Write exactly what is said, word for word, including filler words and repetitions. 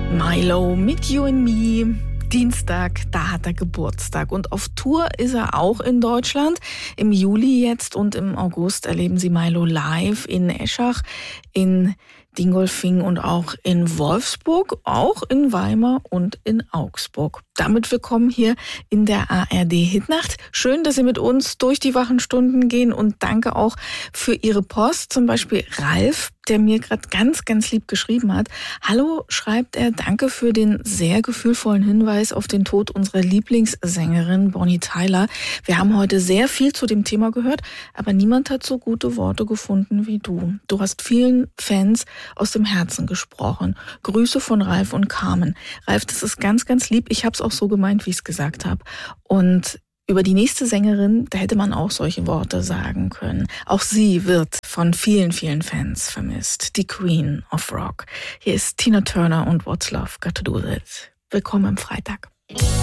Milo mit You and Me. Dienstag, da hat er Geburtstag und auf Tour ist er auch in Deutschland. Im Juli jetzt und im August erleben Sie Milo live in Eschach, in Dingolfing und auch in Wolfsburg, auch in Weimar und in Augsburg. Damit willkommen hier in der A R D-Hitnacht. Schön, dass Sie mit uns durch die wachen Stunden gehen und danke auch für Ihre Post. Zum Beispiel Ralf, der mir gerade ganz, ganz lieb geschrieben hat. Hallo, schreibt er, danke für den sehr gefühlvollen Hinweis auf den Tod unserer Lieblingssängerin Bonnie Tyler. Wir haben heute sehr viel zu dem Thema gehört, aber niemand hat so gute Worte gefunden wie du. Du hast vielen Fans aus dem Herzen gesprochen. Grüße von Ralf und Carmen. Ralf, das ist ganz, ganz lieb. Ich habe es auch so gemeint, wie ich es gesagt habe. Und über die nächste Sängerin, da hätte man auch solche Worte sagen können. Auch sie wird von vielen, vielen Fans vermisst. Die Queen of Rock. Hier ist Tina Turner und What's Love Got to Do With It. Willkommen am Freitag.